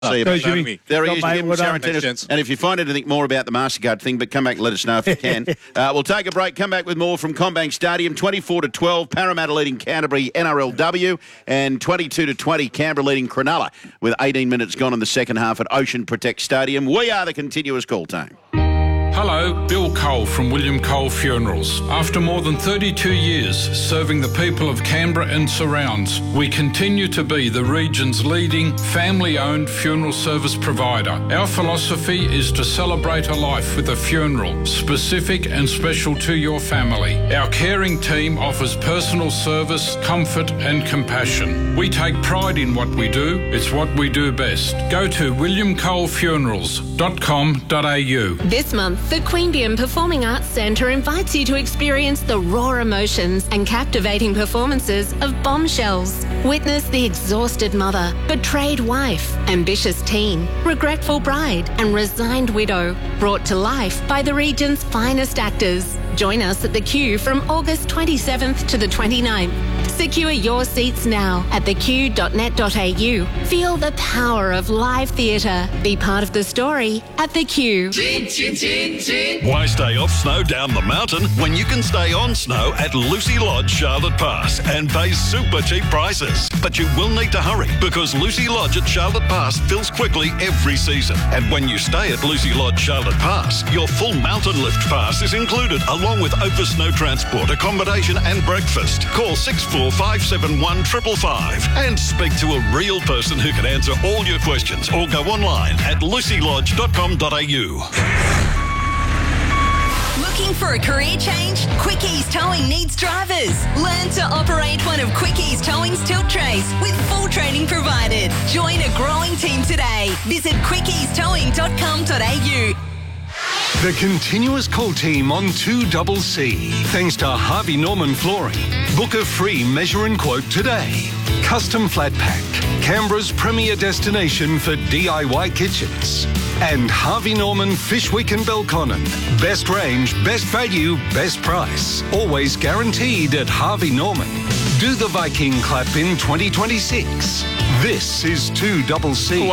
See you, mate. Jimmy. There he is, Mate, Jim well done. Sarantinos. And if you find anything more about the MasterCard thing, but come back and let us know if you can. We'll take a break, come back with more from CommBank Stadium, 24-12, Parramatta leading Canterbury NRLW, and 22-20, Canberra leading Cronulla, with 18 minutes gone in the second half at Ocean Protect Stadium. We are the continuous call team. Hello, Bill Cole from William Cole Funerals. After more than 32 years serving the people of Canberra and surrounds, we continue to be the region's leading family-owned funeral service provider. Our philosophy is to celebrate a life with a funeral, specific and special to your family. Our caring team offers personal service, comfort and compassion. We take pride in what we do. It's what we do best. Go to williamcolefunerals.com.au. This month, the Queanbeyan Performing Arts Centre invites you to experience the raw emotions and captivating performances of Bombshells. Witness the exhausted mother, betrayed wife, ambitious teen, regretful bride and resigned widow, brought to life by the region's finest actors. Join us at The Q from August 27th to the 29th. Secure your seats now at theq.net.au. Feel the power of live theatre. Be part of the story at The Q. Why stay off snow down the mountain when you can stay on snow at Lucy Lodge Charlotte Pass and pay super cheap prices? But you will need to hurry because Lucy Lodge at Charlotte Pass fills quickly every season. And when you stay at Lucy Lodge Charlotte Pass, your full mountain lift pass is included along with over snow transport, accommodation and breakfast. Call 6457 555 and speak to a real person who can answer all your questions or go online at lucylodge.com.au. Looking for a career change? Quickies Towing needs drivers. Learn to operate one of Quickies Towing's tilt trays with full training provided. Join a growing team today. Visit quickiestowing.com.au. The continuous call team on 2CC. Thanks to Harvey Norman Flooring. Book a free measure and quote today. Custom Flat Pack, Canberra's premier destination for DIY kitchens. And Harvey Norman Fish Week in Belconnen. Best range, best value, best price. Always guaranteed at Harvey Norman. Do the Viking clap in 2026. This is 2CC.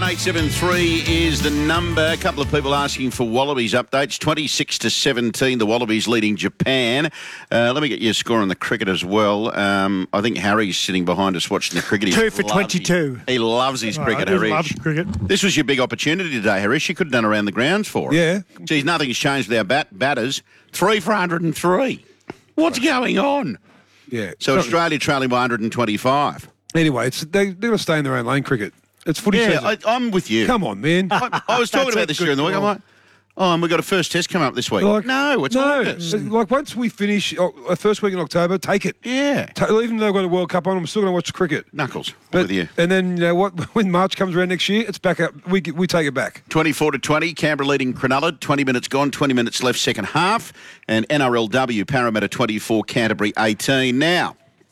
131873 is the number. A couple of people asking for Wallabies updates. 26-17, the Wallabies leading Japan. Let me get your score on the cricket as well. I think Harry's sitting behind us watching the cricket. 2 for 22. He loves his cricket, Harish. Loves cricket. This was your big opportunity today, Harish. You could have done around the grounds for it. Yeah. Geez, nothing's changed with our batters. 3 for 103. What's going on? Yeah. So Australia trailing by 125. Anyway, they're going to stay in their own lane cricket. It's footy season. Yeah, I'm with you. Come on, man. I was talking about this during the week. I'm like, and we've got a first test coming up this week. No, it's August. Like once we finish first week in October, take it. Yeah. Even though they've got a World Cup on, I'm still going to watch cricket. Knuckles, with you. And then, you know what? When March comes around next year, it's back up. We take it back. 24-20, Canberra leading Cronulla. 20 minutes gone, 20 minutes left, second half. And NRLW, Parramatta 24, Canterbury 18. Now,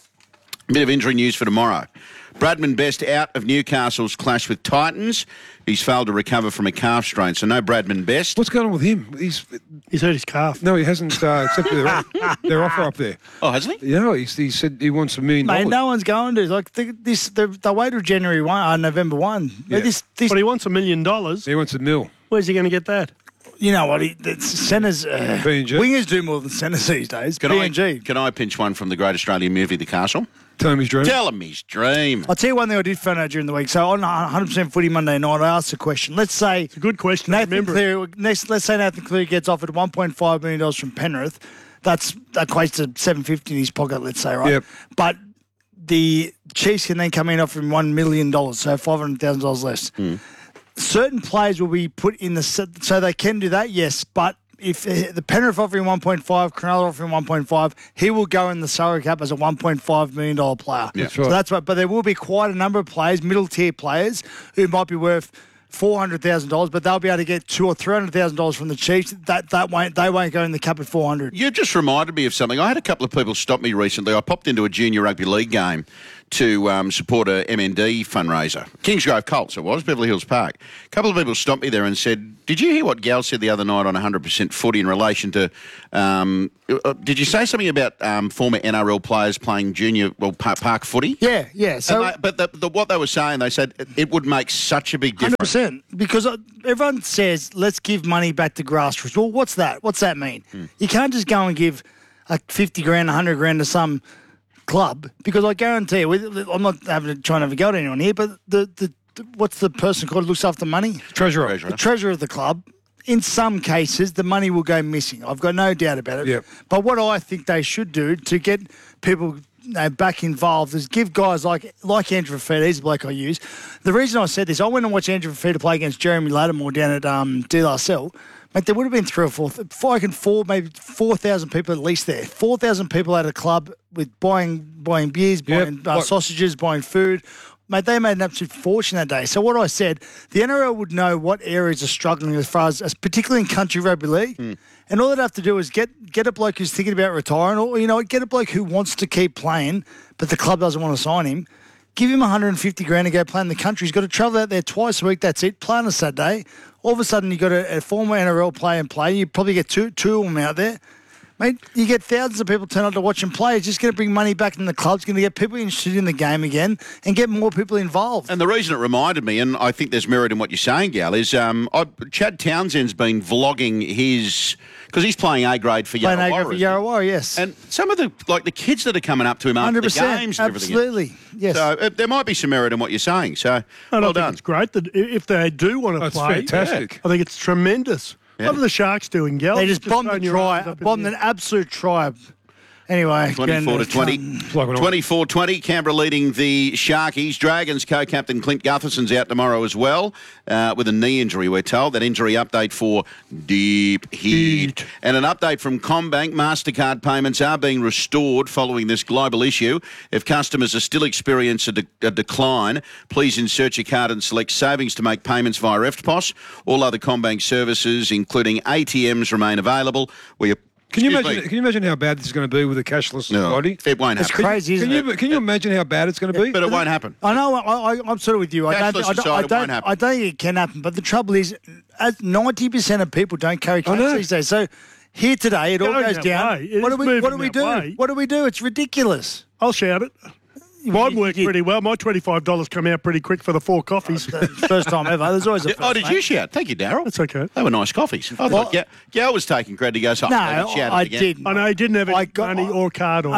a bit of injury news for tomorrow. Bradman Best out of Newcastle's clash with Titans. He's failed to recover from a calf strain, so no Bradman Best. What's going on with him? He's hurt his calf. No, he hasn't accepted their offer up there. Oh, hasn't he? Yeah, he said he wants $1 million. Mate, no one's going to. Like, they waited January 1, November 1. Yeah. But he wants $1 million. He wants $1 million. Where's he going to get that? You know what? Centres, wingers do more than centres these days. Can I pinch one from the great Australian movie, The Castle? Tell him his dream. Tell him his dream. I'll tell you one thing I did find out during the week. So on 100% Footy Monday night, I asked a question. Let's say it's a good question. Nathan Cleary. Let's say Nathan Cleary gets offered $1.5 million from Penrith. That equates to $750 in his pocket. Let's say, right? Yep. But the Chiefs can then come in and offer him $1 million, so $500,000 less. Certain players will be put in so they can do that, yes, but if the Penrith offering 1.5, Cronulla offering 1.5, he will go in the salary cap as a $1.5 million player. Yeah. So that's right. But there will be quite a number of players, middle tier players, who might be worth $400,000, but they'll be able to get $200,000 or $300,000 from the Chiefs. They won't go in the cap at $400,000. You just reminded me of something. I had a couple of people stop me recently. I popped into a junior rugby league game to support a MND fundraiser. Kingsgrove Colts, it was, Beverly Hills Park. A couple of people stopped me there and said, did you hear what Gal said the other night on 100% Footy in relation to, did you say something about former NRL players playing park footy? Yeah. So, but what they were saying, they said it would make such a big difference. 100%. Because everyone says, let's give money back to grassroots. Well, what's that? What's that mean? You can't just go and give 50 grand, 100 grand to some club, because I guarantee you, I'm not trying to have a go at anyone here, but the what's the person called who looks after money? Treasurer. The treasurer of the club. In some cases, the money will go missing. I've got no doubt about it. Yep. But what I think they should do to get people back involved is give guys like Andrew Fafita, he's the bloke I use. The reason I said this, I went and watched Andrew Fafita play against Jeremy Lattimore down at De La Salle. Mate, there would have been 3 or 4, maybe 4,000 people at least there. 4,000 people at a club with buying beers, buying sausages, buying food. Mate, they made an absolute fortune that day. So what I said, the NRL would know what areas are struggling as far as particularly in country rugby league. And all they'd have to do is get a bloke who's thinking about retiring, or, get a bloke who wants to keep playing, but the club doesn't want to sign him. Give him 150 grand to go play in the country. He's got to travel out there twice a week. That's it. Play on a Saturday. All of a sudden, you've got a former NRL player and play. You probably get two of them out there. Mate, you get thousands of people turn up to watch him play. It's just going to bring money back in the club. It's going to get people interested in the game again and get more people involved. And the reason it reminded me, and I think there's merit in what you're saying, Gal, is Chad Townsend's been vlogging his... Because he's playing A-grade for Yarrawarra. Playing A-grade for Yarrawarra, yes. And some of the kids that are coming up to him after the games and everything. Absolutely, yes. So there might be some merit in what you're saying. So, well done. It's great that if they do want to play. Fantastic. I think it's tremendous. Yeah. What are the Sharks doing, Gal? They just bombed an absolute try. Anyway, 24-20. 24-20. Canberra leading the Sharkies. Dragons co-captain Clint Gutherson's out tomorrow as well with a knee injury, we're told. That injury update for Deep Heat. And an update from CommBank. MasterCard payments are being restored following this global issue. If customers are still experiencing a decline, please insert your card and select savings to make payments via EFTPOS. All other CommBank services, including ATMs, remain available. Can you imagine how bad this is going to be with a cashless society? It won't happen. It's crazy, isn't it? Can you imagine how bad it's going to be? But it won't happen. I know. I'm sort of with you. Cashless society won't happen. I don't think it can happen. But the trouble is, 90% of people don't carry cash these days. So here today, it all goes down. What do we do? What do we do? It's ridiculous. I'll shout it. Mine worked pretty well. My $25 come out pretty quick for the 4 coffees. First time ever. There's always a first, did you shout? Thank you, Daryl. That's okay. They were nice coffees. I thought Gal was taking credit. He goes, No, I didn't. I know he didn't have any money or card on.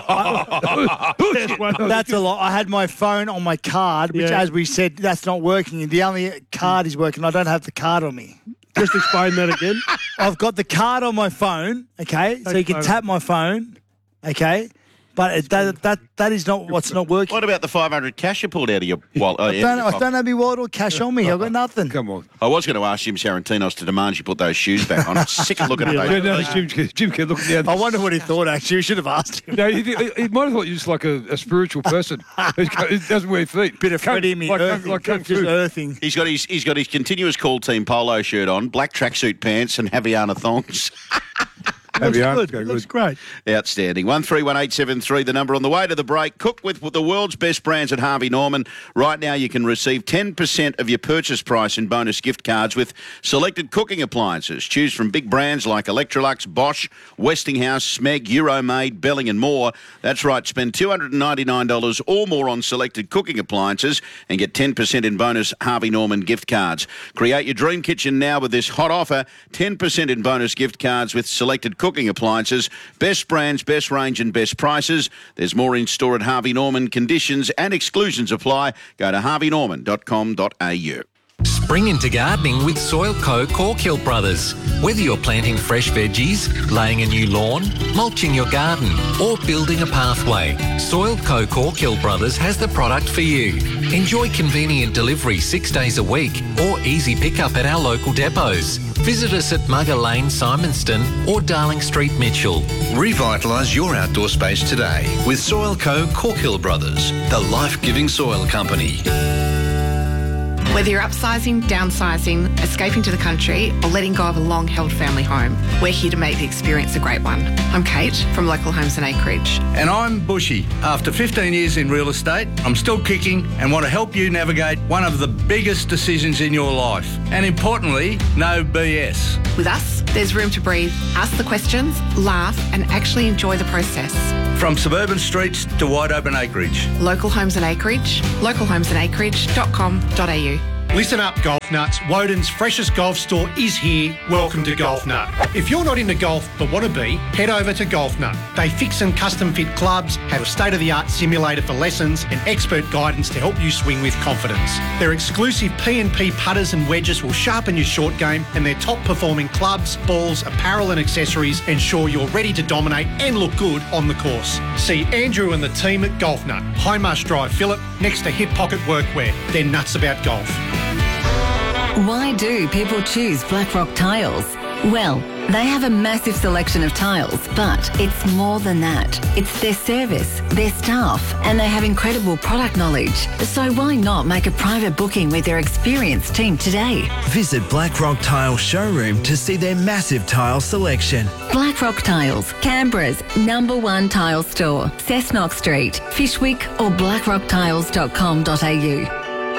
That's a lot. I had my phone on my card, which, as we said, that's not working. The only card is working. I don't have the card on me. Just explain that again. I've got the card on my phone, okay? So you can tap my phone, okay? But that is not what's not working. What about the 500 cash you pulled out of your wallet? I don't have my wallet or cash on me. I've got nothing. Come on. I was going to ask Jim Sarantinos to demand you put those shoes back on. I'm sick of looking at those. Jim can look down. I wonder what he thought, actually. We should have asked him. No, he might have thought you were just like a spiritual person. He doesn't wear feet. Bit of Freddie me earthing. He's got his continuous call team polo shirt on, black tracksuit pants and Havaiana thongs. Looks great. Outstanding. 131873, the number on the way to the break. Cook with the world's best brands at Harvey Norman. Right now you can receive 10% of your purchase price in bonus gift cards with selected cooking appliances. Choose from big brands like Electrolux, Bosch, Westinghouse, Smeg, Euromade, Belling and more. That's right, spend $299 or more on selected cooking appliances and get 10% in bonus Harvey Norman gift cards. Create your dream kitchen now with this hot offer. 10% in bonus gift cards with selected cooking appliances. Best brands, best range and best prices. There's more in store at Harvey Norman. Conditions and exclusions apply. Go to harveynorman.com.au. Spring into gardening with Soilco Corkhill Brothers. Whether you're planting fresh veggies, laying a new lawn, mulching your garden or building a pathway, Soilco Corkhill Brothers has the product for you. Enjoy convenient delivery 6 days a week or easy pickup at our local depots. Visit us at Mugger Lane, Simonston or Darling Street, Mitchell. Revitalise your outdoor space today with Soilco Corkhill Brothers, the life-giving soil company. Whether you're upsizing, downsizing, escaping to the country, or letting go of a long-held family home, we're here to make the experience a great one. I'm Kate from Local Homes and Acreage. And I'm Bushy. After 15 years in real estate, I'm still kicking and want to help you navigate one of the biggest decisions in your life. And importantly, no BS. With us, there's room to breathe, ask the questions, laugh, and actually enjoy the process. From suburban streets to wide open acreage. Local Homes and Acreage, localhomesandacreage.com.au. Listen up, Golf Nuts. Woden's freshest golf store is here. Welcome to Golf Nut. If you're not into golf but want to be, head over to Golf Nut. They fix and custom fit clubs, have a state-of-the-art simulator for lessons and expert guidance to help you swing with confidence. Their exclusive P&P putters and wedges will sharpen your short game, and their top-performing clubs, balls, apparel and accessories ensure you're ready to dominate and look good on the course. See Andrew and the team at Golf Nut, Highmarsh Drive, Phillip, next to Hip Pocket Workwear. They're nuts about golf. Why do people choose Blackrock Tiles? Well, they have a massive selection of tiles, but it's more than that. It's their service, their staff, and they have incredible product knowledge. So why not make a private booking with their experienced team today? Visit Blackrock Tile Showroom to see their massive tile selection. Blackrock Tiles, Canberra's #1 tile store, Cessnock Street, Fishwick or blackrocktiles.com.au.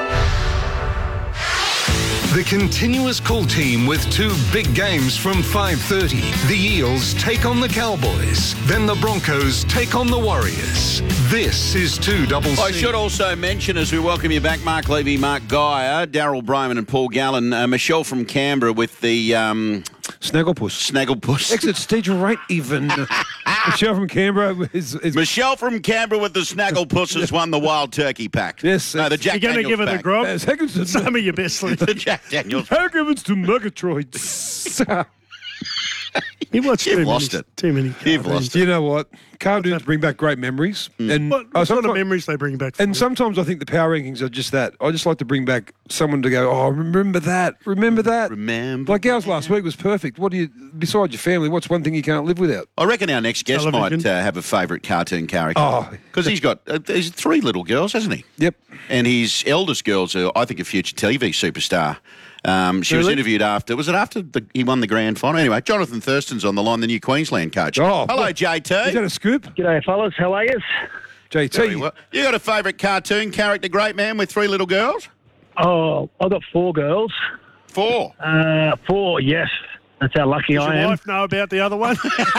The continuous call team with two big games from 5:30. The Eels take on the Cowboys. Then the Broncos take on the Warriors. This is 2CC. I should also mention, as we welcome you back, Mark Levy, Mark Geyer, Daryl Bryman and Paul Gallen, Michelle from Canberra with the... Snagglepuss. Exits stage right even. Michelle from Canberra is Michelle from Canberra with the Snagglepuss has won the Wild Turkey Pack. Yes. No, the Jack You're going to give her Daniels the grub? Higgins Some of your best sleep. The Jack Daniels. Higgins to Murgatroyd. You watched You've lost it. Too many. You've lost it. You know what? Cartoons bring back great memories. And What sort of memories they bring back? And sometimes I think the power rankings are just that. I just like to bring back someone to go, oh, remember that. Remember that. Remember. Like ours last week was perfect. What do you, besides your family, what's one thing you can't live without? I reckon our next guest Television. might have a favourite cartoon character. Oh. Because he's got he's 3 little girls, hasn't he? Yep. And his eldest girl's, I think, a future TV superstar. She was interviewed after, he won the grand final? Anyway, Jonathan Thurston's on the line, the new Queensland coach. Oh, hello, what? JT. Is that a scoop? G'day, fellas. How are you? Very JT. well. You got a favourite cartoon character, great man, with 3 little girls? Oh, I've got 4 girls. 4? 4, yes. That's how lucky Does I your am. wife know about the other one?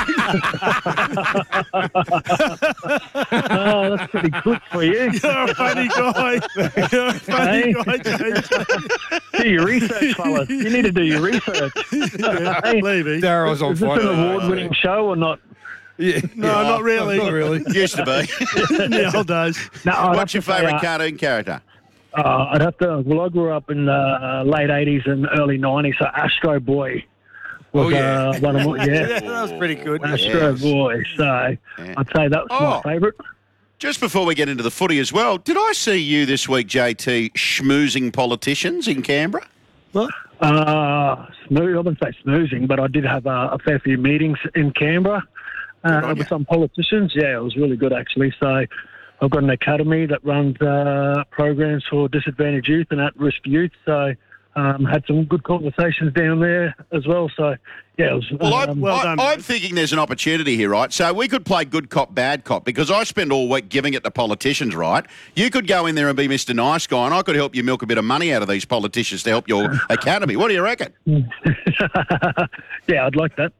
Oh, that's pretty good for you. You're a funny guy. You're a funny guy, JT. Do your research, fellas. You need to do your research. Hey, Levy. Daryl's on is this fire. an award-winning show or not? Yeah. No, not really. Not really. Used to be. In the old days. No, I'd What's your have to say, favourite cartoon character? I'd have to. Well, I grew up in the late '80s and early '90s, so Astro Boy was one of my. Yeah, that was pretty good. Astro Boy. So I'd say that was my favourite. Just before we get into the footy as well, did I see you this week, JT, schmoozing politicians in Canberra? What? I wouldn't say snoozing, but I did have a fair few meetings in Canberra with some politicians. Yeah, it was really good, actually. So I've got an academy that runs programs for disadvantaged youth and at-risk youth. So had some good conversations down there as well. So, yeah, it was Well, done, I'm thinking there's an opportunity here, right? So we could play good cop, bad cop, because I spend all week giving it to politicians, right? You could go in there and be Mr. Nice Guy, and I could help you milk a bit of money out of these politicians to help your academy. What do you reckon? Yeah, I'd like that.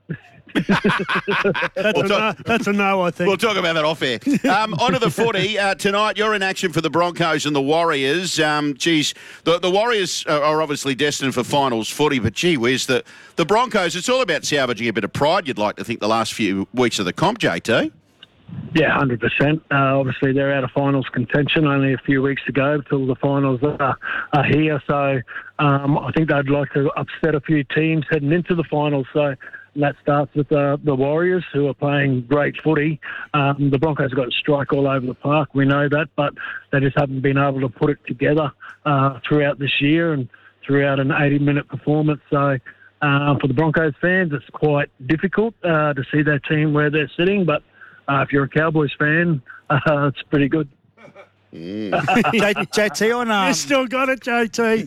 That's a no, I think. We'll talk about that off air. On to the footy. Tonight, you're in action for the Broncos and the Warriors. The Warriors are obviously destined for finals footy, but gee whiz, the Broncos, it's all about salvaging a bit of pride, you'd like to think, the last few weeks of the comp, JT. Yeah, 100%. Obviously, they're out of finals contention, only a few weeks to go till the finals are here. So I think they'd like to upset a few teams heading into the finals. So that starts with the Warriors, who are playing great footy. The Broncos have got a strike all over the park. We know that, but they just haven't been able to put it together throughout this year and throughout an 80-minute performance. So for the Broncos fans, it's quite difficult to see their team where they're sitting. But if you're a Cowboys fan, it's pretty good. JT on You still got it, JT.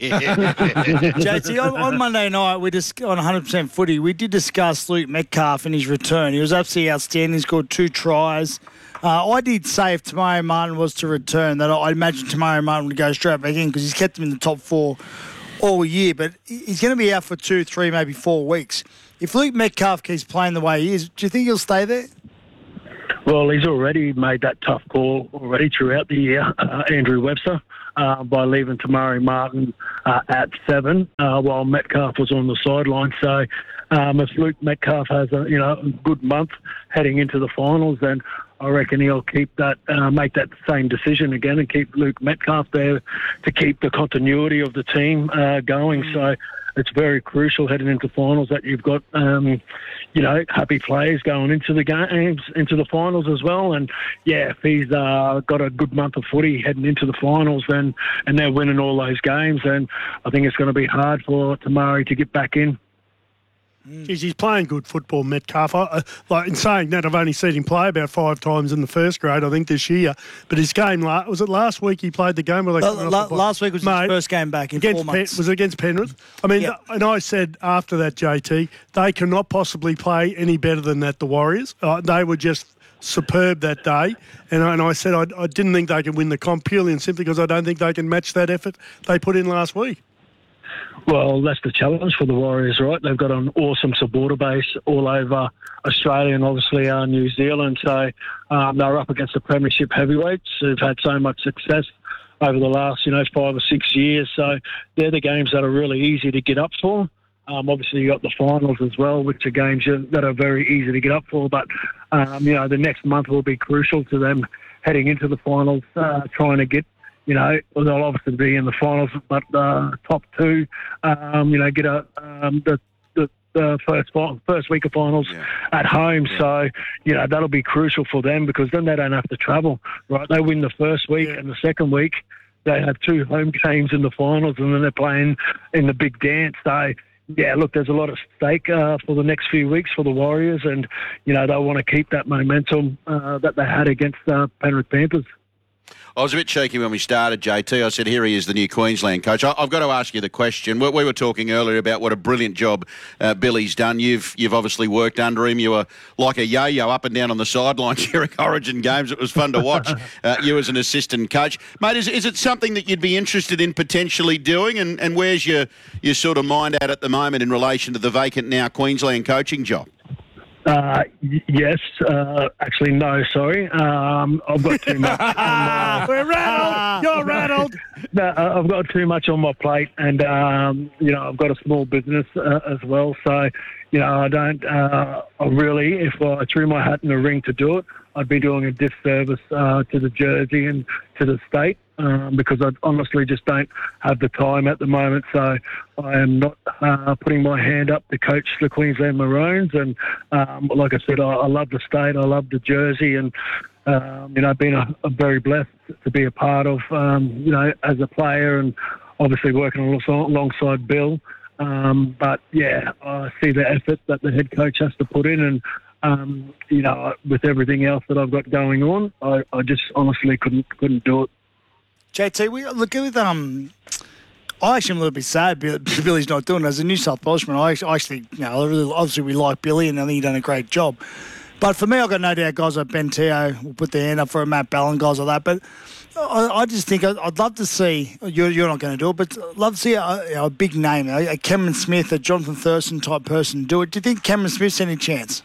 JT, on Monday night, on 100% footy, we did discuss Luke Metcalf and his return. He was absolutely outstanding. He scored 2 tries. I did say if Tamari Martin was to return, that I imagine Tamari Martin would go straight back in because he's kept him in the top 4 all year. But he's going to be out for 2, 3, maybe 4 weeks. If Luke Metcalf keeps playing the way he is, do you think he'll stay there? Well, he's already made that tough call already throughout the year, Andrew Webster, by leaving Tamari Martin at 7 while Metcalf was on the sideline. So if Luke Metcalf has a good month heading into the finals, then I reckon he'll keep that, make that same decision again and keep Luke Metcalf there to keep the continuity of the team going. So it's very crucial heading into finals that you've got, happy players going into the games, into the finals as well. And, yeah, if he's got a good month of footy heading into the finals and they're winning all those games, then I think it's going to be hard for Tamari to get back in. Geez, he's playing good football, Metcalf. In saying that, I've only seen him play about 5 times in the first grade, I think, this year. But his game, was it last week he played the game? Last week was his first game back in 4 months. Was it against Penrith? I mean, and I said after that, JT, they cannot possibly play any better than that, the Warriors. They were just superb that day. And I said I didn't think they could win the comp purely and simply because I don't think they can match that effort they put in last week. Well, that's the challenge for the Warriors, right? They've got an awesome supporter base all over Australia and obviously New Zealand. So they're up against the premiership heavyweights who've had so much success over the last, 5 or 6 years. So they're the games that are really easy to get up for. Obviously, you got the finals as well, which are games that are very easy to get up for. But, the next month will be crucial to them heading into the finals, trying to get, they'll obviously be in the finals, but top 2, get the first week of finals at home. So, that'll be crucial for them because then they don't have to travel, right? They win the first week and the second week they have 2 home games in the finals and then they're playing in the big dance. So, yeah, look, there's a lot at stake for the next few weeks for the Warriors and, they'll want to keep that momentum that they had against Penrith Panthers. I was a bit cheeky when we started, JT. I said, here he is, the new Queensland coach. I've got to ask you the question. We were talking earlier about what a brilliant job Billy's done. You've obviously worked under him. You were like a yo-yo up and down on the sidelines during Origin games. It was fun to watch you as an assistant coach. Mate, is it something that you'd be interested in potentially doing? And where's your sort of mind at the moment in relation to the vacant now Queensland coaching job? Yes. Actually, no, sorry. I've got too much. We're rattled. You're rattled. No, I've got too much on my plate and, I've got a small business as well. So, I don't I really, if I threw my hat in the ring to do it, I'd be doing a disservice to the jersey and to the state because I honestly just don't have the time at the moment. So I am not putting my hand up to coach the Queensland Maroons. And like I said, I love the state. I love the jersey. And, been very blessed to be a part of, as a player and obviously working alongside Bill. But, yeah, I see the effort that the head coach has to put in and, with everything else that I've got going on, I just honestly couldn't do it. JT, we look with I actually am a little bit sad Billy's not doing it. As a New South Welshman, I actually, obviously we like Billy and I think he's done a great job. But for me, I've got no doubt guys like Ben Teo will put their hand up for a Matt Ballon, guys like that. But I just think I'd love to see, you're not going to do it, but I'd love to see a big name, a Cameron Smith, a Jonathan Thurston type person do it. Do you think Cameron Smith's any chance?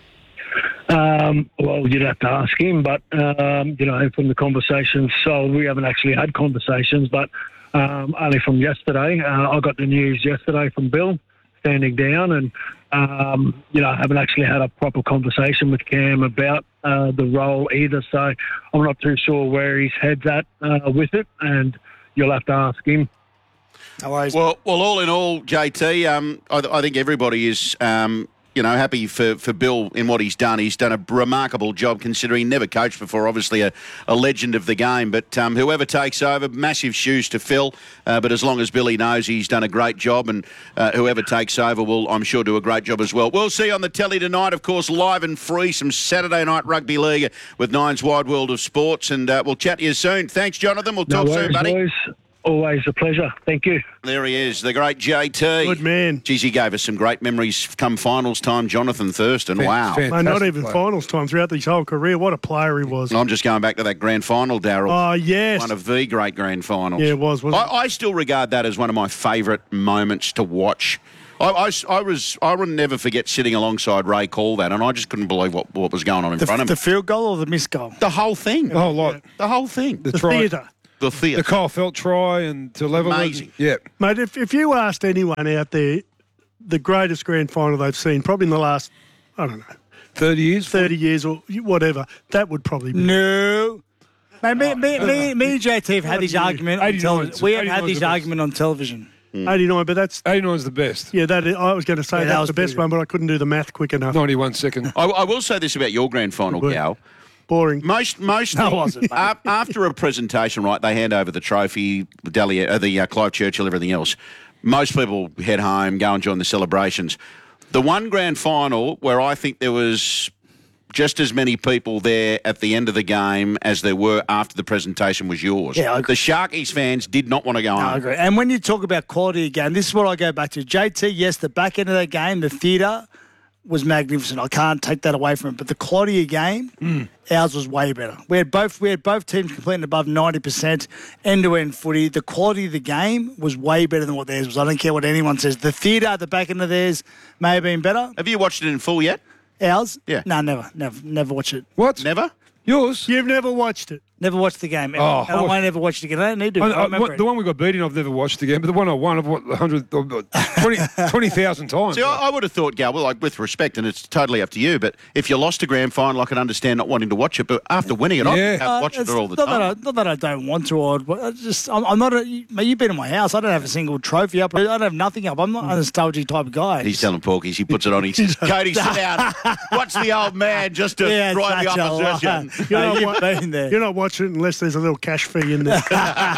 Well, you'd have to ask him, but, from the conversations, so we haven't actually had conversations, but only from yesterday. I got the news yesterday from Bill standing down and, I haven't actually had a proper conversation with Cam about the role either, so I'm not too sure where his head's at with it, and you'll have to ask him. No worries. Well, all in all, JT, I think everybody is happy for Bill in what he's done. He's done a remarkable job considering he never coached before, obviously a legend of the game. But whoever takes over, massive shoes to fill. But as long as Billy knows he's done a great job, and whoever takes over will, I'm sure, do a great job as well. We'll see on the telly tonight, of course, live and free, some Saturday night rugby league with Nine's Wide World of Sports. And we'll chat to you soon. Thanks, Jonathan. We'll talk soon, buddy. Boys. Always a pleasure. Thank you. There he is, the great JT. Good man. Geez, he gave us some great memories come finals time, Jonathan Thurston. Wow. Mate, not even finals time, throughout his whole career. What a player he was. I'm just going back to that grand final, Darryl. Oh, yes. One of the great grand finals. Yeah, it was, wasn't it? I still regard that as one of my favourite moments to watch. I would never forget sitting alongside Ray call that, and I just couldn't believe what was going on in front of him. The field goal or the missed goal? The whole thing. The whole lot. The whole thing. The try. theatre. The theatre. The Kyle Felt try and to level Amazing. it. Yeah. Mate, if you asked anyone out there the greatest grand final they've seen, probably in the last, 30 years? 30 years or whatever, that would probably be. No. Mate, me and JT have had this argument on television. We have had this argument on television. 89, but that's... 89 is the best. Yeah, I was going to say that was the best pretty one, but I couldn't do the math quick enough. 91 second. I will say this about your grand final, Gal. Boring. Most No, it wasn't, mate. after a presentation, right, they hand over the trophy, the Clive Churchill, everything else. Most people head home, go and join the celebrations. The one grand final where I think there was just as many people there at the end of the game as there were after the presentation was yours. Yeah, I agree. The Sharkies fans did not want to go home. I agree. And when you talk about quality again, this is what I go back to. JT, yes, the back end of that game, the theatre was magnificent. I can't take that away from it. But the quality of game, ours was way better. We had both teams completing above 90% end-to-end footy. The quality of the game was way better than what theirs was. I don't care what anyone says. The theatre at the back end of theirs may have been better. Have you watched it in full yet? Ours? Yeah. No, never watched it. What? Never? Yours? You've never watched it? Never watched the game. Oh, and I won't ever watch it again. I don't need to. I remember it. The one we got beaten, I've never watched again, but the one I won, I've watched 20,000 times. See, I would have thought, Gal, well, with respect, and it's totally up to you, but if you lost a grand final, I can understand not wanting to watch it, but after winning it, I have watched it all the time. Not that I don't want to, I'm not you've been in my house. I don't have a single trophy up. I don't have nothing up. I'm not a nostalgic type of guy. He's telling Porkies, he puts it on, he says, Cody, sit down, watch the old man just to drive the opposition. You're not watching it unless there's a little cash fee in there.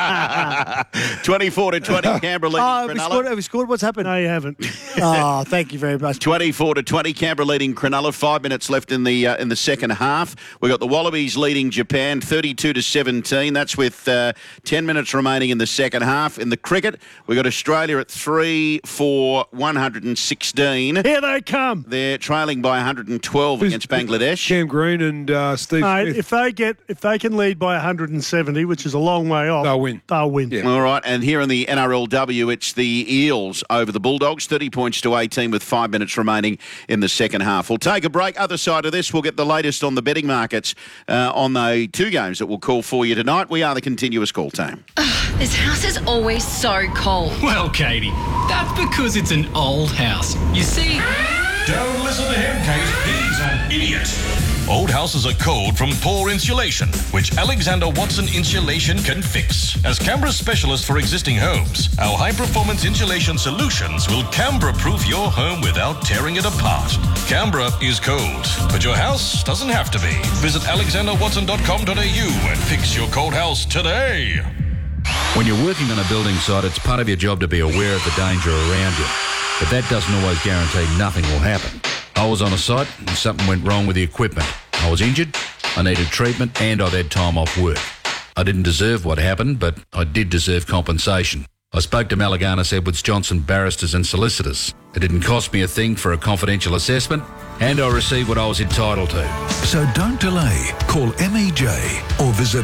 24-20, Canberra leading Cronulla. Have we scored? What's happened? No, you haven't. Oh, thank you very much. 24-20, Canberra leading Cronulla. 5 minutes left in the second half. We've got the Wallabies leading Japan 32-17. That's with 10 minutes remaining in the second half. In the cricket, we've got Australia at 3 for 116. Here they come. They're trailing by 112 against Bangladesh. Cam Green and Steve Mate, Smith. if they can lead by 170, which is a long way off, They'll win. Yeah. All right, and here in the NRLW, it's the Eels over the Bulldogs, 30 points to 18 with 5 minutes remaining in the second half. We'll take a break. Other side of this, we'll get the latest on the betting markets on the two games that we'll call for you tonight. We are the continuous call team. This house is always so cold. Well, Katie, that's because it's an old house. You see... Don't listen to him, Kate. He's an idiot. Old houses are cold from poor insulation, which Alexander Watson Insulation can fix. As Canberra's specialist for existing homes, our high-performance insulation solutions will Canberra-proof your home without tearing it apart. Canberra is cold, but your house doesn't have to be. Visit alexanderwatson.com.au and fix your cold house today. When you're working on a building site, it's part of your job to be aware of the danger around you. But that doesn't always guarantee nothing will happen. I was on a site and something went wrong with the equipment. I was injured, I needed treatment, and I'd had time off work. I didn't deserve what happened, but I did deserve compensation. I spoke to Malaganas Edwards Johnson barristers and solicitors. It didn't cost me a thing for a confidential assessment, and I received what I was entitled to. So don't delay. Call MEJ or visit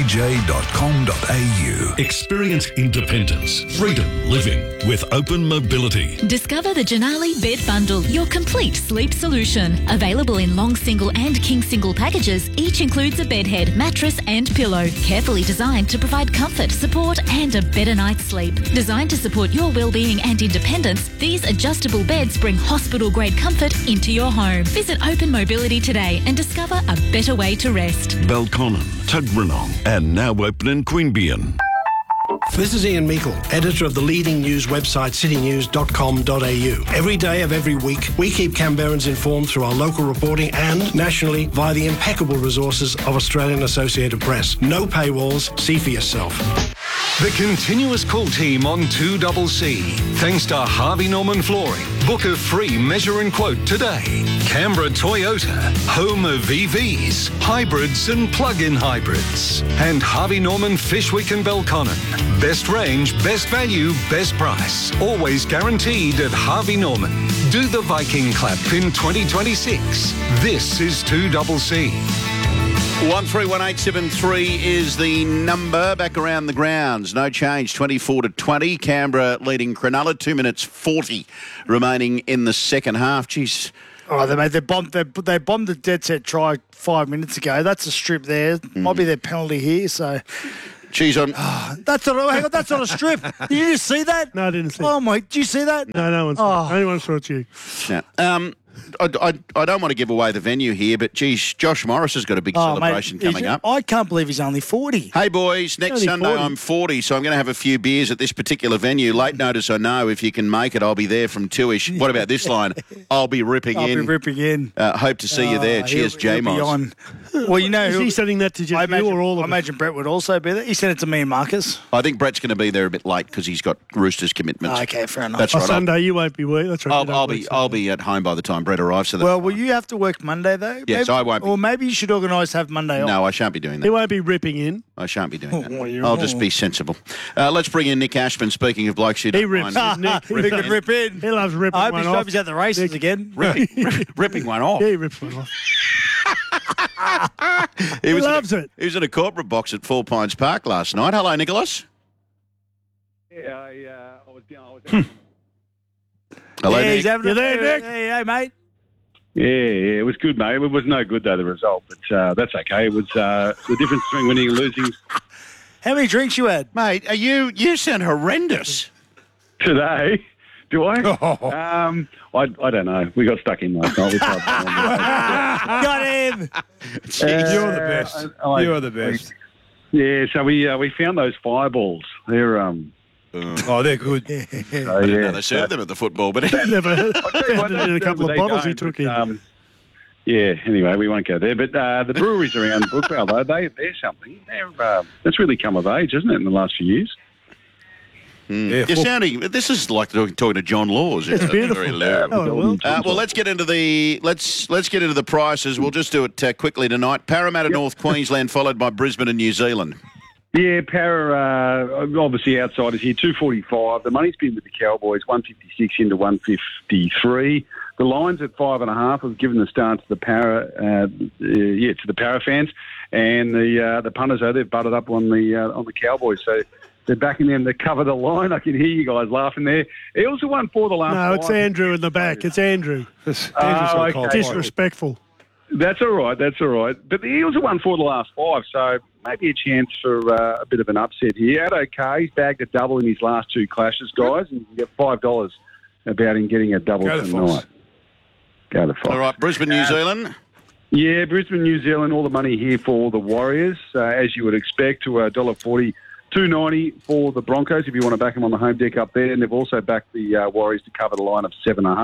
mej.com.au. Experience independence, freedom living with open mobility. Discover the Janali Bed Bundle, your complete sleep solution. Available in long single and king single packages, each includes a bed head, mattress and pillow. Carefully designed to provide comfort, support and a better night's sleep. Designed to support your well-being and independence, these adjustable beds bring hospital-grade comfort into your home. Visit Open Mobility today and discover a better way to rest. Belconnen, Tuggeranong, and now open in Queanbeyan. This is Ian Meikle, editor of the leading news website citynews.com.au. Every day of every week, we keep Canberrans informed through our local reporting and nationally via the impeccable resources of Australian Associated Press. No paywalls, see for yourself. The continuous call team on 2CC. Thanks to Harvey Norman Flooring. Book a free measure and quote today. Canberra Toyota, home of EVs, hybrids and plug-in hybrids. And Harvey Norman Fishwick and Belconnen. Best range, best value, best price. Always guaranteed at Harvey Norman. Do the Viking clap in 2026. This is 2CC. 131873 is the number. Back around the grounds. No change. 24-20. Canberra leading Cronulla. 2 minutes 40 remaining in the second half. Jeez. Oh, they bombed the dead set try 5 minutes ago. That's a strip there. Might be their penalty here. So. Jeez, that's not a strip. Did you just see that? No, I didn't see. Oh my! Did you see that? No, no one saw. Only one saw it. You. Yeah. I don't want to give away the venue here, but geez, Josh Morris has got a big celebration coming up. I can't believe he's only 40. Hey boys, next Sunday 40. I'm 40, so I'm going to have a few beers at this particular venue. Late notice, I know. If you can make it, I'll be there from 2ish. What about this line? I'll be ripping in. Hope to see you there. Cheers, J-Mos. Well, you know, is he sending that to just you or all of us? I imagine Brett would also be there. He sent it to me and Marcus. I think Brett's going to be there a bit late because he's got Roosters commitments. Okay, fair enough. That's right. Sunday you won't be working. That's right. I'll be at home by the time Brett arrives. So well, will you have to work Monday though? Yes, I won't. Or maybe you should organise have Monday off. No, I shan't be doing that. He won't be ripping in. I shan't be doing that. I'll just be sensible. Let's bring in Nick Ashman. Speaking of blokes who he rips. Nick, he could rip in. He loves ripping one off. I hope he's at the races again. Ripping one off. Yeah, he rips one off. He loves it. He was in a corporate box at 4 Pines Park last night. Hello, Nicholas. Yeah, I was down. Hello, yeah, Nick. He's having you there, Nick? Hey, mate. Yeah, it was good, mate. It was no good, though, the result, but that's okay. It was the difference between winning and losing. How many drinks you had? Mate, you sound horrendous. Today? Do I? I don't know. We got stuck in last night. Got him! You're the best. You're the best. Yeah, so we found those fireballs. They're they're good. They serve them at the football, but never had a couple of bottles he took in. Yeah, anyway, we won't go there. But the breweries around Brookvale, though, they're something. That's really come of age, isn't it, in the last few years? Yeah, you're sounding. This is like talking to John Laws. It's beautiful. Very loud. Well, let's get into the get into the prices. We'll just do it quickly tonight. Parramatta, North Queensland, followed by Brisbane and New Zealand. Yeah, Para, obviously outsiders here, 245. The money's been with the Cowboys, 156 into 153. The line's at 5.5. I've given the start to the Para, to the Para fans, and the punters, they've butted up on the Cowboys. So they're backing them to cover the line. I can hear you guys laughing there. Eels have won 4 the last 5. No, it's Andrew in the back. It's Andrew. Disrespectful. That's all right. But the Eels have won 4 the last 5, so maybe a chance for a bit of an upset here. Addo Carr, he's bagged a double in his last 2 clashes, guys, and you can get $5 about him getting a double tonight. Go to Fox. All right, Brisbane, New Zealand. Yeah, Brisbane, New Zealand, all the money here for the Warriors, as you would expect, to $1.40. $2.90 for the Broncos if you want to back them on the home deck up there, and they've also backed the Warriors to cover the line of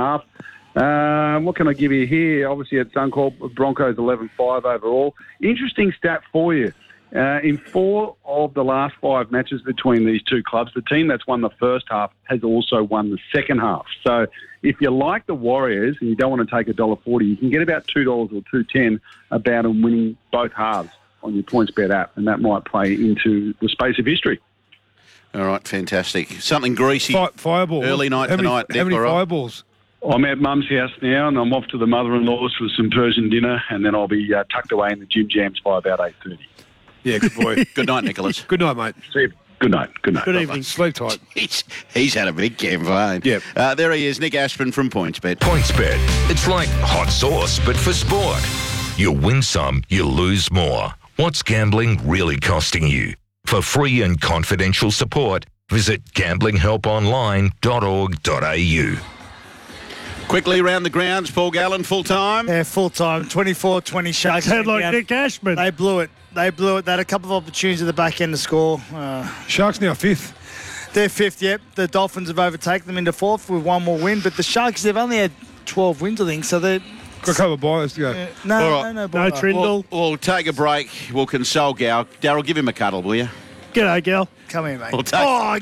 7.5. What can I give you here? Obviously at Suncorp, Broncos 11-5 overall. Interesting stat for you. In 4 of the last 5 matches between these two clubs, the team that's won the first half has also won the second half. So if you like the Warriors and you don't want to take $1.40, you can get about $2 or $2.10 about them winning both halves on your PointsBet app, and that might play into the space of history. All right, fantastic. Something greasy. Fireball. Early night tonight. How many fireballs? I'm at Mum's house now, and I'm off to the mother-in-law's for some Persian dinner, and then I'll be tucked away in the Jim Jams by about 8:30. Yeah, good boy. Good night, Nicholas. Good night, mate. See you. Good night. Good evening. Sleep tight. He's had a big campaign. Yep. There he is, Nick Ashman from PointsBet. PointsBet. It's like hot sauce, but for sport. You win some, you lose more. What's gambling really costing you? For free and confidential support, visit gamblinghelponline.org.au. Quickly round the grounds, Paul Gallen, full time. Yeah, full time. 24-20 Sharks. Sound like Nick Ashman. They blew it. They had a couple of opportunities at the back end to score. Sharks now 5th. They're fifth, yep. The Dolphins have overtaken them into fourth with one more win, but the Sharks, they've only had 12 wins, I think, so they're... Got a couple of buyers to go. No Trindle. We'll take a break. We'll console Gal. Darryl, give him a cuddle, will you? G'day, Gal. Come here, mate. We'll take,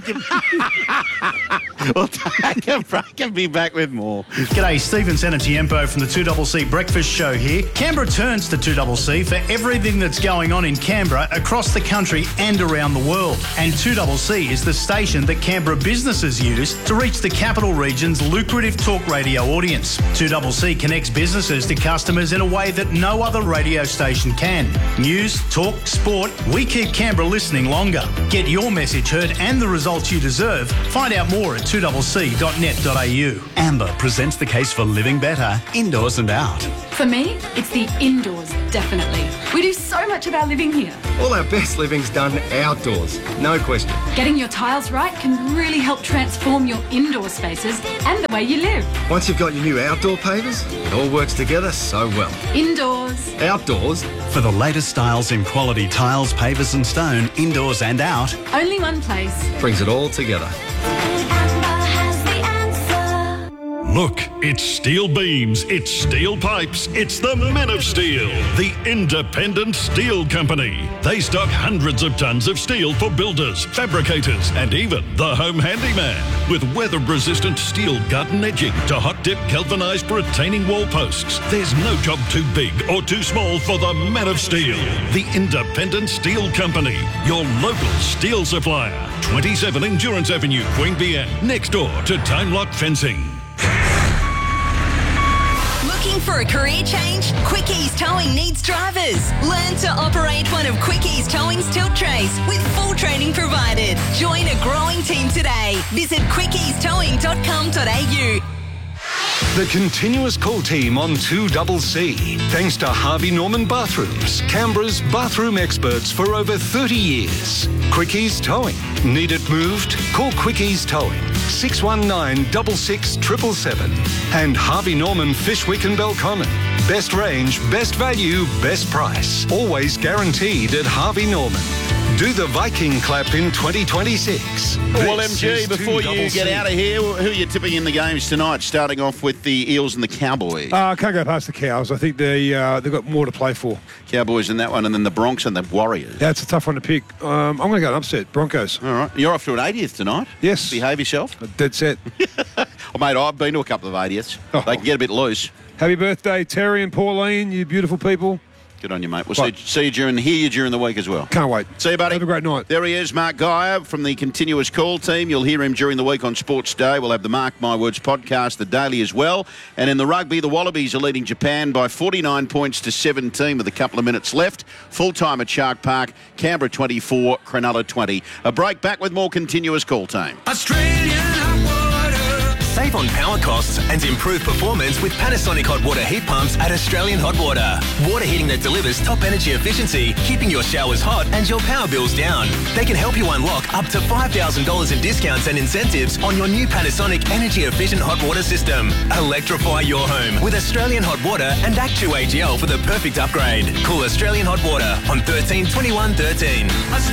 we'll take a break and be back with more. G'day, Stephen Senatiempo from the 2CC Breakfast Show here. Canberra turns to 2CC for everything that's going on in Canberra, across the country and around the world. And 2CC is the station that Canberra businesses use to reach the capital region's lucrative talk radio audience. 2CC connects businesses to customers in a way that no other radio station can. News, talk, sport, we keep Canberra listening longer. Get your message heard and the results you deserve. Find out more at 2cc.net.au. Amber presents the case for living better, indoors and out. For me, it's the indoors, definitely. We do so much of our living here. All our best living's done outdoors, no question. Getting your tiles right can really help transform your indoor spaces and the way you live. Once you've got your new outdoor pavers, it all works together so well. Indoors. Outdoors. For the latest styles in quality tiles, pavers and stone, indoors and out. Only one place. Brings it all together. Look, it's steel beams, it's steel pipes, it's the Men of Steel, the independent steel company. They stock hundreds of tons of steel for builders, fabricators, and even the home handyman. With weather-resistant steel garden edging to hot-dip galvanised retaining wall posts, there's no job too big or too small for the Men of Steel, the independent steel company. Your local steel supplier. 27 Endurance Avenue, Queanbeyan, next door to Time Lock Fencing. Looking for a career change? Quickies Towing needs drivers. Learn to operate one of Quickies Towing's tilt trays with full training provided. Join a growing team today. Visit quickiestowing.com.au. The continuous call team on 2CC. Thanks to Harvey Norman Bathrooms, Canberra's bathroom experts for over 30 years. Quickies Towing. Need it moved? Call Quickies Towing. 619 66 777. And Harvey Norman Fishwick and Belconnen. Best range, best value, best price. Always guaranteed at Harvey Norman. Do the Viking clap in 2026. Well, This MG, is before you 2CC. get out of here, who are you tipping in the games tonight? Starting off with the Eels and the Cowboys. I can't go past the Cows. I think they've got more to play for. Cowboys in that one, and then the Bronx and the Warriors. That's a tough one to pick. I'm going to go an upset. Broncos. All right. You're off to an 80th tonight. Yes. Behave yourself. Dead set. Oh, mate, I've been to a couple of 80ths. They can get a bit loose. Happy birthday, Terry and Pauline, you beautiful people. Good on you, mate. We'll see you during the week as well. Can't wait. See you, buddy. Have a great night. There he is, Mark Geyer from the Continuous Call team. You'll hear him during the week on Sports Day. We'll have the Mark My Words podcast, the Daily as well. And in the rugby, the Wallabies are leading Japan by 49 points to 17 with a couple of minutes left. Full time at Shark Park, Canberra 24, Cronulla 20. A break, back with more Continuous Call team. Save on power costs and improve performance with Panasonic hot water heat pumps at Australian Hot Water. Water heating that delivers top energy efficiency, keeping your showers hot and your power bills down. They can help you unlock up to $5,000 in discounts and incentives on your new Panasonic energy efficient hot water system. Electrify your home with Australian Hot Water and Act2 AGL for the perfect upgrade. Call Australian Hot Water on 13 21 13.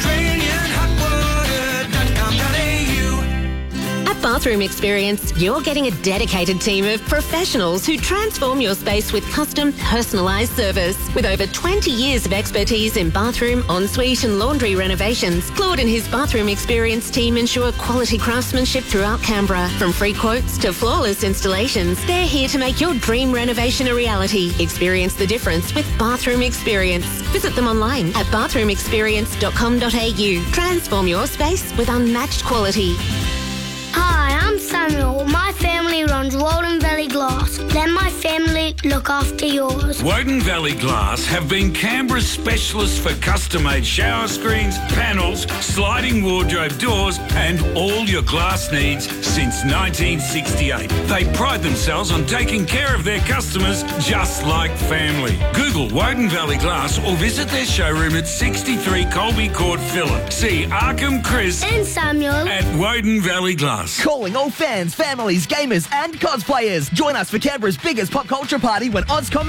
Bathroom Experience, you're getting a dedicated team of professionals who transform your space with custom, personalised service. With over 20 years of expertise in bathroom, ensuite and laundry renovations, Claude and his Bathroom Experience team ensure quality craftsmanship throughout Canberra. From free quotes to flawless installations, they're here to make your dream renovation a reality. Experience the difference with Bathroom Experience. Visit them online at bathroomexperience.com.au. Transform your space with unmatched quality. Hi, I'm Samuel. My family runs Walden Valley Glass. Let my family look after yours. Woden Valley Glass have been Canberra's specialists for custom-made shower screens, panels, sliding wardrobe doors and all your glass needs since 1968. They pride themselves on taking care of their customers just like family. Google Woden Valley Glass or visit their showroom at 63 Colby Court, Phillip. See Arkham Chris and Samuel at Woden Valley Glass. Calling all fans, families, gamers and cosplayers. Join us for Canberra's biggest pop culture party when Oz Comic Con returns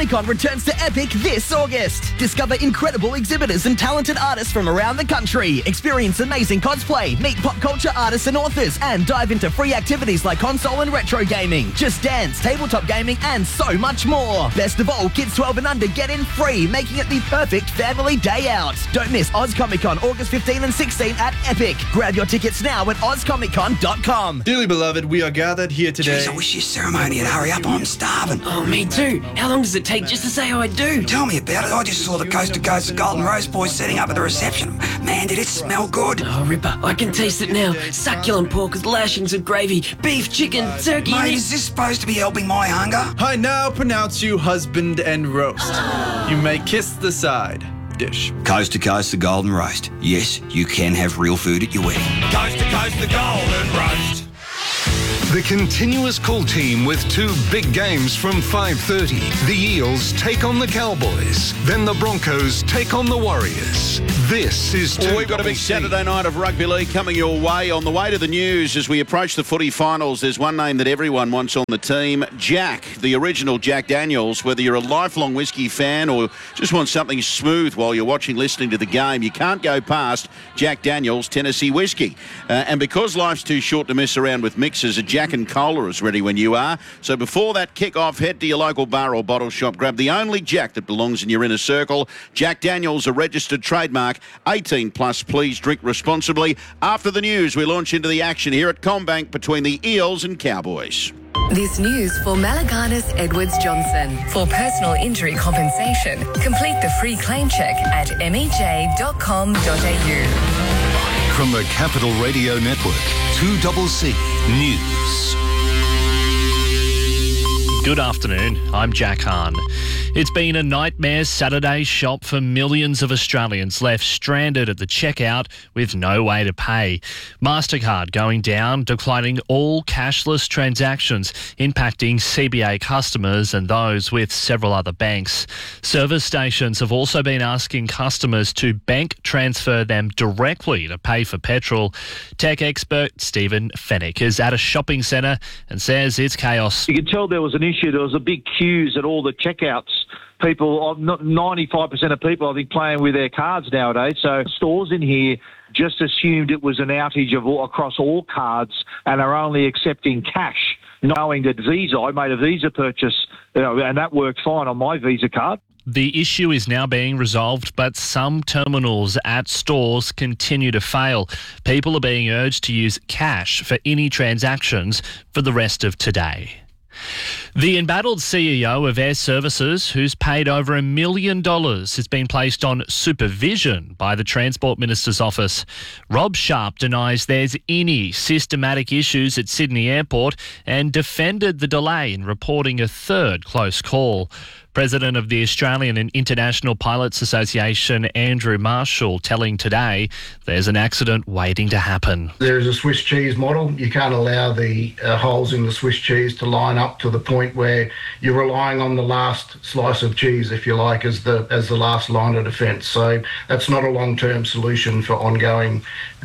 returns to Epic this August. Discover incredible exhibitors and talented artists from around the country. Experience amazing cosplay, meet pop culture artists and authors, and dive into free activities like console and retro gaming, Just Dance, tabletop gaming, and so much more. Best of all, kids 12 and under get in free, making it the perfect family day out. Don't miss Oz Comic Con August 15 and 16 at Epic. Grab your tickets now at ozcomiccon.com. Dearly beloved, we are gathered here today. Jeez, I wish your ceremony would hurry up. I'm starving. Oh, me too. How long does it take just to say I do? Tell me about it. I just saw the Coast to Coast Golden Rose boys setting up at the reception. Man, did it smell good. Oh, Ripper, I can taste it now. Succulent pork with lashings of gravy, beef, chicken, turkey. Mate, is this supposed to be helping my hunger? I now pronounce you husband and roast. You may kiss the side dish. Coast to Coast the Golden Roast. Yes, you can have real food at your wedding. Coast to Coast the Golden Roast. The continuous call team with two big games from 5:30. The Eels take on the Cowboys. Then the Broncos take on the Warriors. This is Well, we've got a big Saturday night of rugby league coming your way. On the way to the news, as we approach the footy finals, there's one name that everyone wants on the team, Jack, the original Jack Daniels. Whether you're a lifelong whiskey fan or just want something smooth while you're watching, listening to the game, you can't go past Jack Daniels Tennessee whiskey. And because life's too short to mess around with mixers, a Jack and Cola is ready when you are. So before that kick-off, head to your local bar or bottle shop. Grab the only Jack that belongs in your inner circle. Jack Daniels, a registered trademark. 18 plus, please drink responsibly. After the news, we launch into the action here at CommBank between the Eels and Cowboys. This news for Malaganas Edwards Johnson. For personal injury compensation, complete the free claim check at mej.com.au. From the Capital Radio Network, 2CC News. Good afternoon, I'm Jack Hahn. It's been a nightmare Saturday shop for millions of Australians left stranded at the checkout with no way to pay. MasterCard going down, declining all cashless transactions, impacting CBA customers and those with several other banks. Service stations have also been asking customers to bank transfer them directly to pay for petrol. Tech expert Stephen Fennick is at a shopping centre and says it's chaos. You could tell there was an issue. There was a big queues at all the checkouts. People, 95% of people, I think, playing with their cards nowadays. So stores in here just assumed it was an outage across all cards and are only accepting cash, knowing that Visa, I made a Visa purchase, and that worked fine on my Visa card. The issue is now being resolved, but some terminals at stores continue to fail. People are being urged to use cash for any transactions for the rest of today. The embattled CEO of Air Services, who's paid over $1 million, has been placed on supervision by the Transport Minister's office. Rob Sharp denies there's any systematic issues at Sydney Airport and defended the delay in reporting a third close call. President of the Australian and International Pilots Association, Andrew Marshall, telling Today there's an accident waiting to happen. There is a Swiss cheese model. You can't allow the holes in the Swiss cheese to line up to the point where you're relying on the last slice of cheese, if you like, as the last line of defence. So that's not a long-term solution for ongoing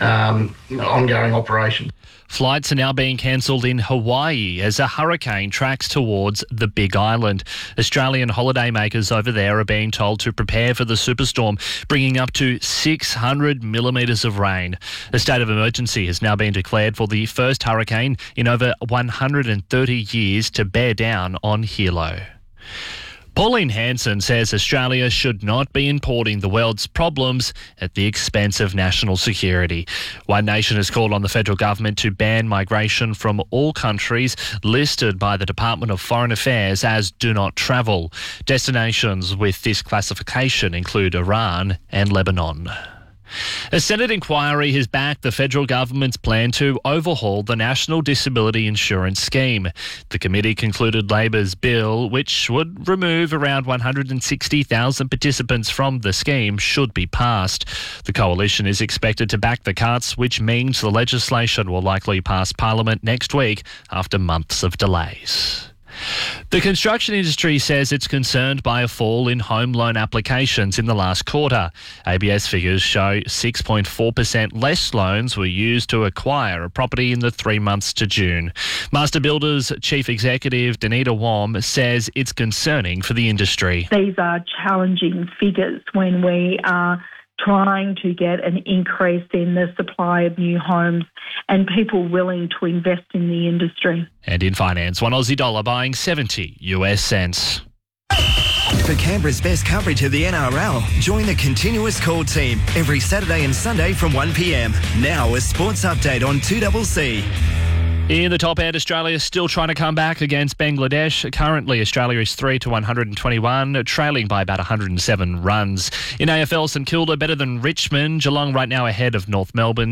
operations. Flights are now being cancelled in Hawaii as a hurricane tracks towards the Big Island. Australian holidaymakers over there are being told to prepare for the superstorm, bringing up to 600 millimetres of rain. A state of emergency has now been declared for the first hurricane in over 130 years to bear down on Hilo. Pauline Hanson says Australia should not be importing the world's problems at the expense of national security. One Nation has called on the federal government to ban migration from all countries listed by the Department of Foreign Affairs as do not travel. Destinations with this classification include Iran and Lebanon. A Senate inquiry has backed the federal government's plan to overhaul the National Disability Insurance Scheme. The committee concluded Labor's bill, which would remove around 160,000 participants from the scheme, should be passed. The coalition is expected to back the cuts, which means the legislation will likely pass Parliament next week after months of delays. The construction industry says it's concerned by a fall in home loan applications in the last quarter. ABS figures show 6.4% less loans were used to acquire a property in the 3 months to June. Master Builders Chief Executive Danita Wom says it's concerning for the industry. These are challenging figures when we are trying to get an increase in the supply of new homes and people willing to invest in the industry. And in finance, one Aussie dollar buying 70 US cents. For Canberra's best coverage of the NRL, join the Continuous Call team every Saturday and Sunday from 1 p.m. Now a sports update on 2CC. In the top end, Australia is still trying to come back against Bangladesh. Currently, Australia is 3-121, trailing by about 107 runs. In AFL, St Kilda better than Richmond. Geelong right now ahead of North Melbourne,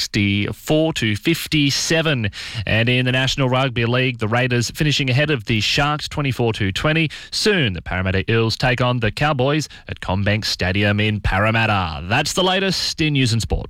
64-57. And in the National Rugby League, the Raiders finishing ahead of the Sharks, 24-20. Soon, the Parramatta Eels take on the Cowboys at CommBank Stadium in Parramatta. That's the latest in news and sport.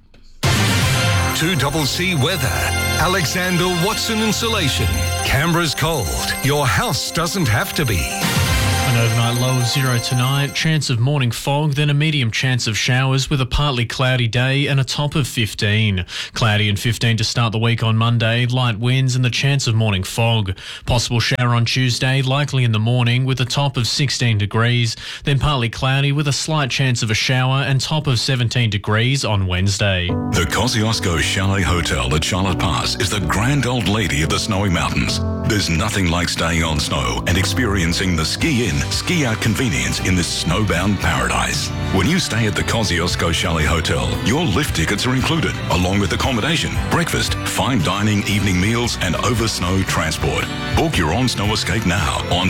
2CC weather. Alexander Watson Insulation. Canberra's cold. Your house doesn't have to be. An overnight low of 0 tonight, chance of morning fog, then a medium chance of showers with a partly cloudy day and a top of 15. Cloudy and 15 to start the week on Monday, light winds and the chance of morning fog. Possible shower on Tuesday, likely in the morning with a top of 16 degrees, then partly cloudy with a slight chance of a shower and top of 17 degrees on Wednesday. The Kosciuszko Chalet Hotel at Charlotte Pass is the grand old lady of the snowy mountains. There's nothing like staying on snow and experiencing the ski-in, ski-out convenience in this snowbound paradise. When you stay at the Kosciuszko Chalet Hotel, your lift tickets are included, along with accommodation, breakfast, fine dining, evening meals and over-snow transport. Book your on-snow escape now on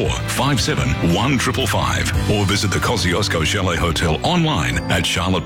64571555 or visit the Kosciuszko Chalet Hotel online at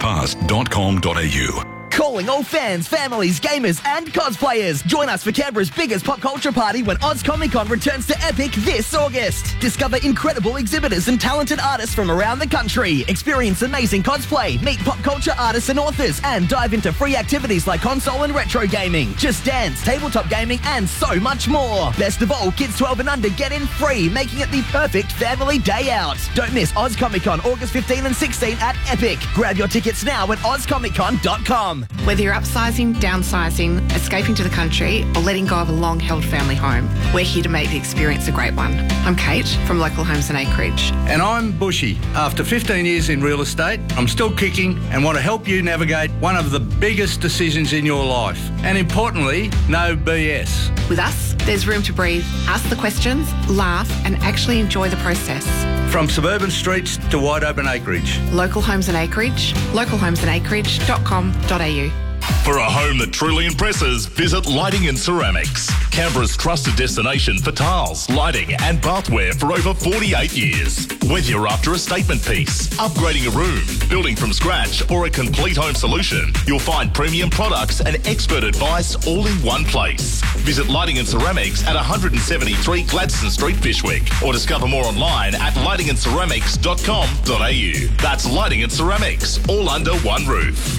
charlottepass.com.au. Calling all fans, families, gamers and cosplayers. Join us for Canberra's biggest pop culture party when Oz Comic Con returns to Epic this August. Discover incredible exhibitors and talented artists from around the country. Experience amazing cosplay, meet pop culture artists and authors, and dive into free activities like console and retro gaming, Just Dance, tabletop gaming and so much more. Best of all, kids 12 and under get in free, making it the perfect family day out. Don't miss Oz Comic Con August 15 and 16 at Epic. Grab your tickets now at ozcomiccon.com. Whether you're upsizing, downsizing, escaping to the country, or letting go of a long-held family home, we're here to make the experience a great one. I'm Kate from Local Homes and Acreage. And I'm Bushy. After 15 years in real estate, I'm still kicking and want to help you navigate one of the biggest decisions in your life. And importantly, no BS. With us, there's room to breathe, ask the questions, laugh, and actually enjoy the process. From suburban streets to wide open acreage. Local Homes and Acreage, localhomesandacreage.com.au. For a home that truly impresses, visit Lighting and Ceramics. Canberra's trusted destination for tiles, lighting and bathware for over 48 years. Whether you're after a statement piece, upgrading a room, building from scratch or a complete home solution, you'll find premium products and expert advice all in one place. Visit Lighting and Ceramics at 173 Gladstone Street, Fishwick, or discover more online at lightingandceramics.com.au. That's Lighting and Ceramics, all under one roof.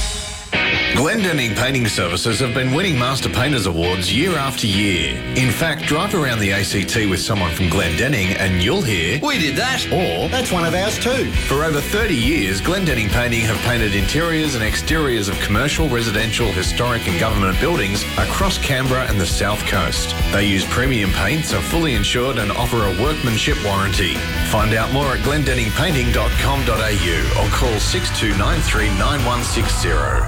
Glendenning Painting Services have been winning Master Painters Awards year after year. In fact, drive around the ACT with someone from Glendenning and you'll hear, "We did that," or "That's one of ours too." For over 30 years, Glendenning Painting have painted interiors and exteriors of commercial, residential, historic and government buildings across Canberra and the South Coast. They use premium paints, are fully insured and offer a workmanship warranty. Find out more at glendenningpainting.com.au or call 62939160.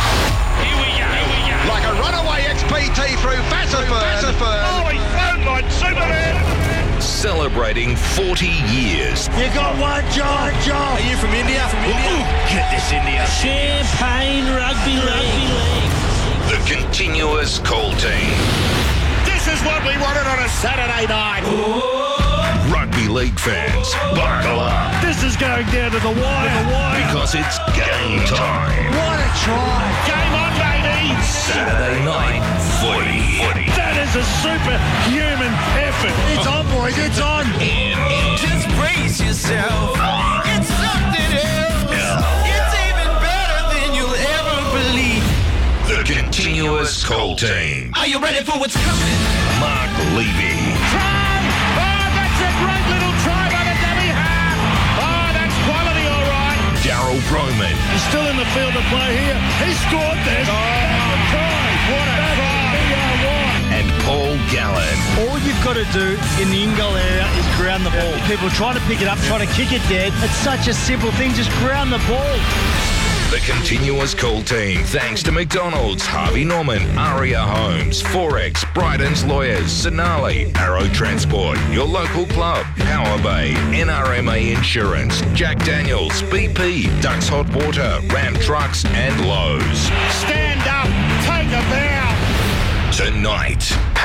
Like a runaway XPT through Vassifern. Oh, he's flown like Superman. Celebrating 40 years. You got one job. Are you from India? Get this, India. Champagne Rugby League. The Continuous Call Team. This is what we wanted on a Saturday night. Rugby League fans, buckle up. This is going down to the wire. Because it's game time. What a try. Game on, baby. Saturday night footy. That is a superhuman effort. It's on, boys. It's on. Just brace yourself. It's something else. It's even better than you'll ever believe. The Continuous Call Team. Are you ready for what's coming? Mark Levy. Time got to do in the in-goal area is ground the ball. People trying to pick it up, trying to kick it dead. It's such a simple thing, just ground the ball. The continuous call team, thanks to McDonald's, Harvey Norman, Aria Homes, Forex, Bryden's Lawyers, Sonali, Arrow Transport, your local club, Power Bay, NRMA Insurance, Jack Daniels, BP, Ducks Hot Water, Ram Trucks and Lowe's. Stand up, take a bow. Tonight,